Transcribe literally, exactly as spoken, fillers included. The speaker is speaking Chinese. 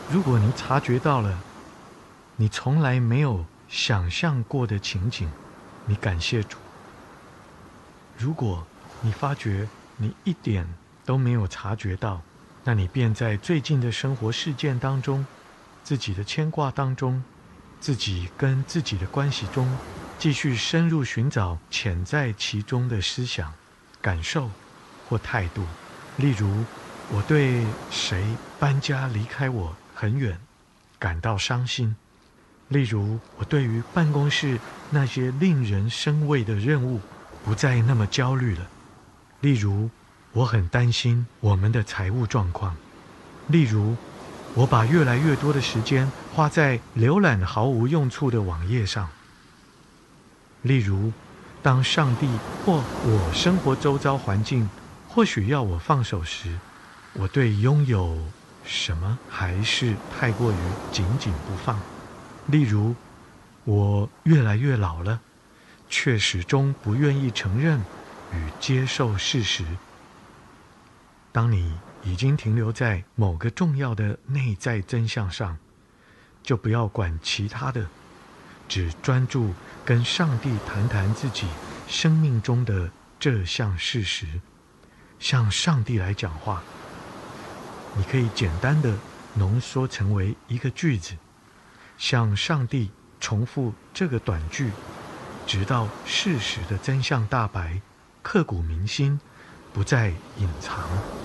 如果你察觉到了你从来没有想象过的情景，你感谢主。如果你发觉你一点都没有察觉到，那你便在最近的生活事件当中，自己的牵挂当中，自己跟自己的关系中，继续深入寻找潜在其中的思想、感受或态度。例如，我对谁搬家离开我很远感到伤心。例如，我对于办公室那些令人生畏的任务不再那么焦虑了。例如，我很担心我们的财务状况。例如，我把越来越多的时间花在浏览毫无用处的网页上。例如，当上帝或我生活周遭环境或许要我放手时，我对拥有什么还是太过于紧紧不放。例如，我越来越老了，却始终不愿意承认与接受事实。当你已经停留在某个重要的内在真相上，就不要管其他的，只专注跟上帝谈谈自己生命中的这项事实，向上帝来讲话。你可以简单的浓缩成为一个句子，向上帝重复这个短句，直到事实的真相大白，刻骨铭心，不再隐藏。